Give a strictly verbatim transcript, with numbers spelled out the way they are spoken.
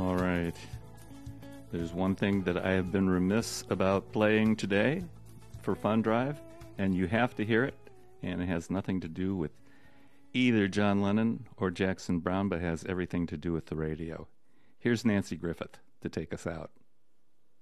All right. There's one thing that I have been remiss about playing today for Fun Drive, and you have to hear it, and it has nothing to do with either John Lennon or Jackson Browne, but has everything to do with the radio. Here's Nancy Griffith to take us out.